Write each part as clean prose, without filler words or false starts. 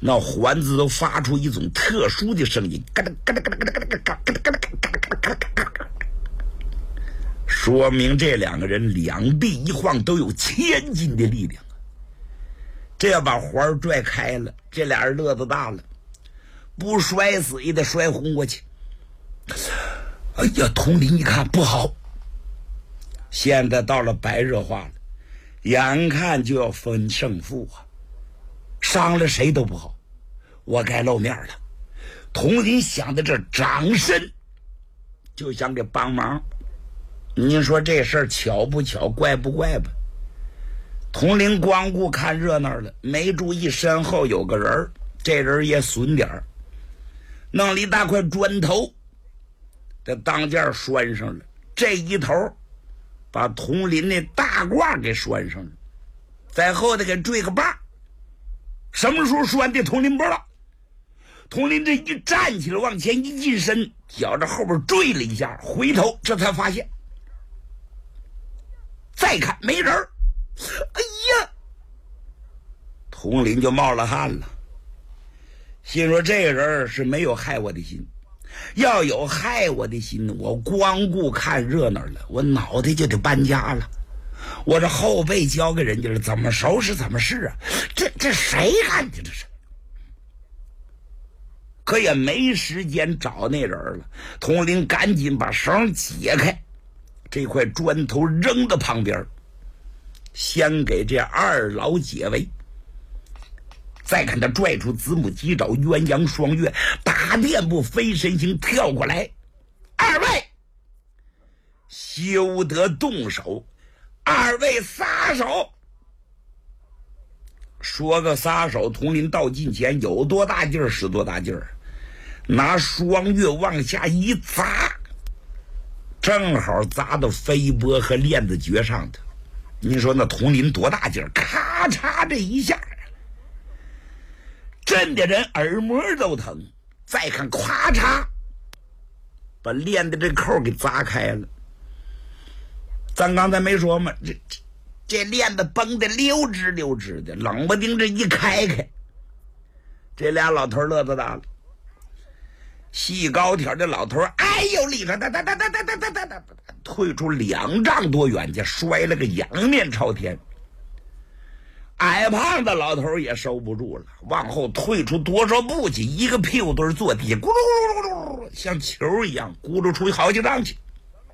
那环子都发出一种特殊的声音，咯噔咯噔咯噔咯噔咯噔咯噔咯噔，说明这两个人两臂一晃都有千斤的力量。这要把环拽开了，这俩人乐子大了，不摔死也得摔昏过去。哎呀，佟林一看不好，现在到了白热化了，眼看就要分胜负啊，伤了谁都不好，我该露面了。佟林想到这长身，就想给帮忙。您说这事儿巧不巧，怪不怪吧？佟林光顾看热闹了，没注意身后有个人，这人也损点儿，弄了一大块砖头在当间拴上了，这一头把佟林那大褂给拴上了，在后头给坠个把，什么时候拴的佟林不知道。佟林这一站起来往前一近身，觉着后边坠了一下，回头这才发现，再看没人。哎呀，佟林就冒了汗了，心说这个人是没有害我的心，要有害我的心，我光顾看热闹了，我脑袋就得搬家了，我这后背交给人家了，怎么收拾怎么是啊？这谁干的？这是，可也没时间找那人了。佟林赶紧把绳解开，这块砖头扔到旁边，先给这二老解围，再看他拽出子母鸡爪鸳鸯双月，打垫步飞身形跳过来。二位休得动手，二位撒手。说个撒手，佟林到近前有多大劲儿使多大劲儿，拿双月往下一砸，正好砸到飞波和链子诀上的。你说那佟林多大劲儿，咔嚓这一下震的人耳膜都疼，再看咔嚓把链的这扣给砸开了。咱刚才没说吗？这链子绷得溜直溜直的，冷不丁这一开，这俩老头乐子大了。细高挑的老头哎呦立着退出2丈多远去，摔了个仰面朝天。矮胖的老头也收不住了，往后退出多少步去，一个屁股墩坐地，咕噜咕噜咕噜，像球一样咕噜出好几丈去。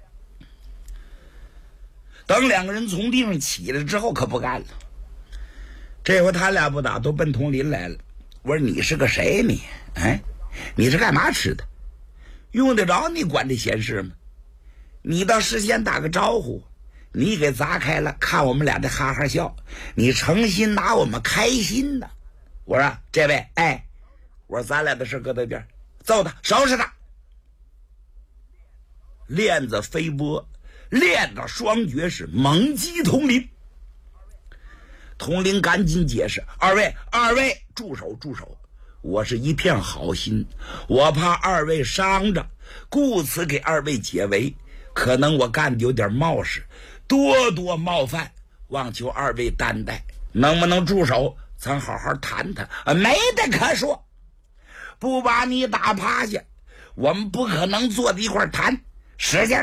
等两个人从地上起来之后，可不干了。这回他俩不打，都奔佟林来了。我说你是个谁你？哎，你是干嘛吃的？用得着你管这闲事吗？你倒事先打个招呼，你给砸开了，看我们俩的哈哈笑，你诚心拿我们开心呢。我说这位，哎，我说咱俩的事搁在边，揍他，收拾他。链子飞波，链子双绝是猛击佟林。佟林赶紧解释，二位住手，我是一片好心，我怕二位伤着，故此给二位解围，可能我干的有点冒失，多多冒犯，望求二位担待，能不能住手？咱好好谈谈。没得可说，不把你打趴下，我们不可能坐在一块谈，使劲。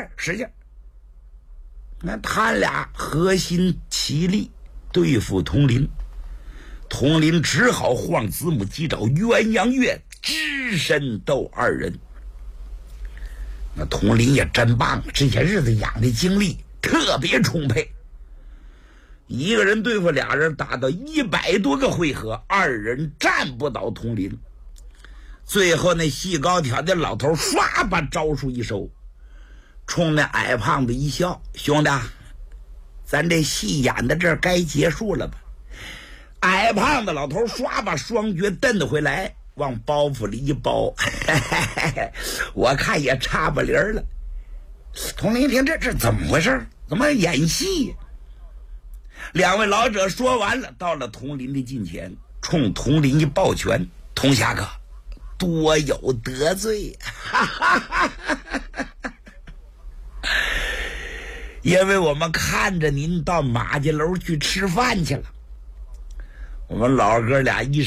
那他俩合心齐力对付佟林，佟林只好晃子母鸡爪鸳鸯月，只身斗二人。那佟林也真棒，这些日子养的精力特别充沛，一个人对付俩人打到100多个回合，二人战不倒佟林。最后那细高挑的老头唰把招数一收，冲那矮胖子一笑，兄弟，咱这戏演到这儿该结束了吧？矮胖子老头唰把双绝蹬回来，往包袱里一包，我看也差不离了。佟林一听这怎么回事？怎么演戏？两位老者说完了，到了佟林的近前，冲佟林一抱拳，佟侠哥多有得罪，因为我们看着您到马家楼去吃饭去了，我们老哥俩一